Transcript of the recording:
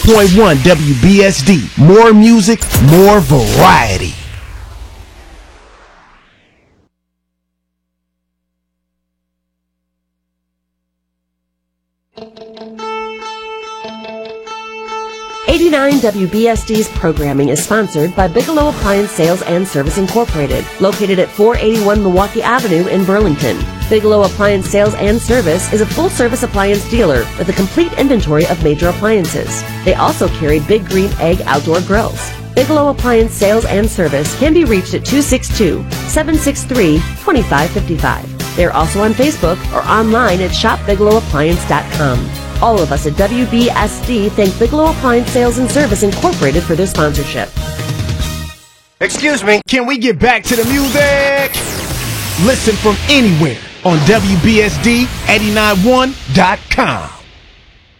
89.1 WBSD. More music, more variety. WBSD's programming is sponsored by Bigelow Appliance Sales and Service Incorporated, located at 481 Milwaukee Avenue in Burlington. Bigelow Appliance Sales and Service is a full-service appliance dealer with a complete inventory of major appliances. They also carry Big Green Egg outdoor grills. Bigelow Appliance Sales and Service can be reached at 262-763-2555. They're also on Facebook or online at shopbigelowappliance.com. All of us at WBSD thank Bigelow Appliance Sales and Service Incorporated for their sponsorship. Excuse me, can we get back to the music? Listen from anywhere on WBSD891.com.